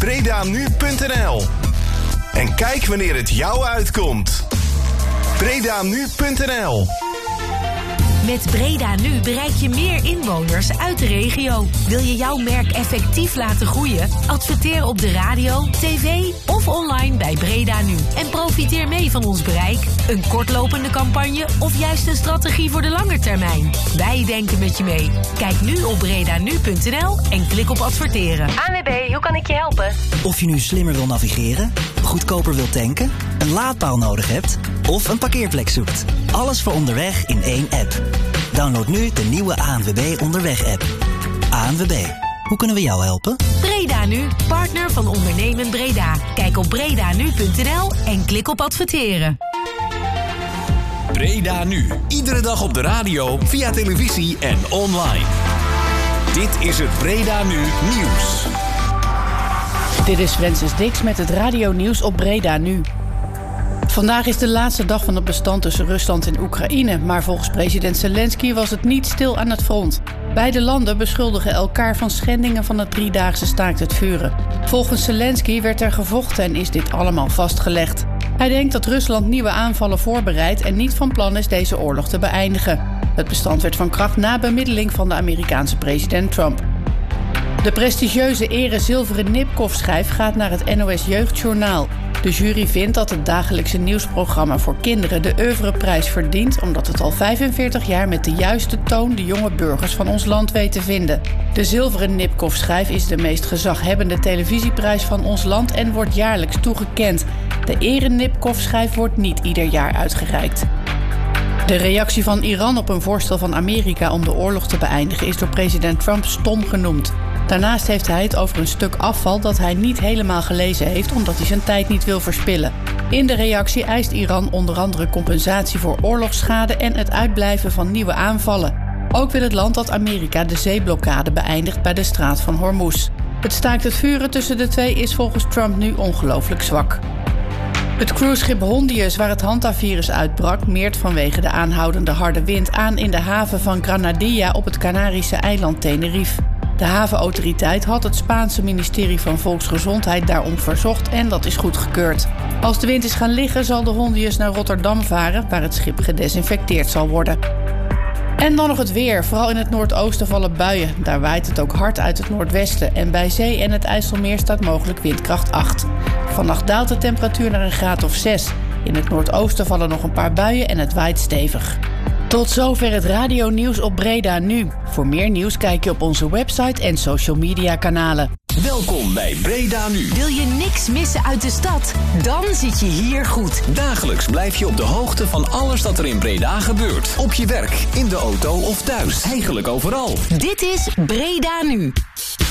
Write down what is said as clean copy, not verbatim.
bredanu.nl. En kijk wanneer het jou uitkomt. bredanu.nl. Met Breda Nu bereik je meer inwoners uit de regio. Wil je jouw merk effectief laten groeien? Adverteer op de radio, tv of online bij Breda Nu. En profiteer mee van ons bereik, een kortlopende campagne of juist een strategie voor de lange termijn. Wij denken met je mee. Kijk nu op bredanu.nl en klik op adverteren. ANWB, hoe kan ik je helpen? Of je nu slimmer wil navigeren, goedkoper wilt tanken, een laadpaal nodig hebt of een parkeerplek zoekt. Alles voor onderweg in één app. Download nu de nieuwe ANWB Onderweg-app. ANWB, hoe kunnen we jou helpen? Breda Nu, partner van Ondernemen Breda. Kijk op bredanu.nl en klik op adverteren. Breda Nu, iedere dag op de radio, via televisie en online. Dit is het Breda Nu nieuws. Dit is Francis Dix met het radionieuws op Breda Nu. Vandaag is de laatste dag van het bestand tussen Rusland en Oekraïne, maar volgens president Zelensky was het niet stil aan het front. Beide landen beschuldigen elkaar van schendingen van het 3-daagse staakt het vuren. Volgens Zelensky werd er gevochten en is dit allemaal vastgelegd. Hij denkt dat Rusland nieuwe aanvallen voorbereidt en niet van plan is deze oorlog te beëindigen. Het bestand werd van kracht na bemiddeling van de Amerikaanse president Trump. De prestigieuze ere zilveren Nipkoff-schijf gaat naar het NOS Jeugdjournaal. De jury vindt dat het dagelijkse nieuwsprogramma voor kinderen de oeuvreprijs verdient, omdat het al 45 jaar met de juiste toon de jonge burgers van ons land weet te vinden. De zilveren Nipkoff-schijf is de meest gezaghebbende televisieprijs van ons land en wordt jaarlijks toegekend. De ere Nipkoff-schijf wordt niet ieder jaar uitgereikt. De reactie van Iran op een voorstel van Amerika om de oorlog te beëindigen is door president Trump stom genoemd. Daarnaast heeft hij het over een stuk afval dat hij niet helemaal gelezen heeft omdat hij zijn tijd niet wil verspillen. In de reactie eist Iran onder andere compensatie voor oorlogsschade en het uitblijven van nieuwe aanvallen. Ook wil het land dat Amerika de zeeblokkade beëindigt bij de straat van Hormuz. Het staakt het vuren tussen de twee is volgens Trump nu ongelooflijk zwak. Het cruiseschip Hondius, waar het Hanta-virus uitbrak, meert vanwege de aanhoudende harde wind aan in de haven van Granadilla op het Canarische eiland Tenerife. De havenautoriteit had het Spaanse ministerie van Volksgezondheid daarom verzocht en dat is goedgekeurd. Als de wind is gaan liggen zal de Hondius naar Rotterdam varen, waar het schip gedesinfecteerd zal worden. En dan nog het weer. Vooral in het noordoosten vallen buien. Daar waait het ook hard uit het noordwesten. En bij zee en het IJsselmeer staat mogelijk windkracht 8. Vannacht daalt de temperatuur naar een graad of 6. In het noordoosten vallen nog een paar buien en het waait stevig. Tot zover het radionieuws op Breda Nu. Voor meer nieuws kijk je op onze website en social media kanalen. Welkom bij Breda Nu. Wil je niks missen uit de stad? Dan zit je hier goed. Dagelijks blijf je op de hoogte van alles dat er in Breda gebeurt. Op je werk, in de auto of thuis. Eigenlijk overal. Dit is Breda Nu.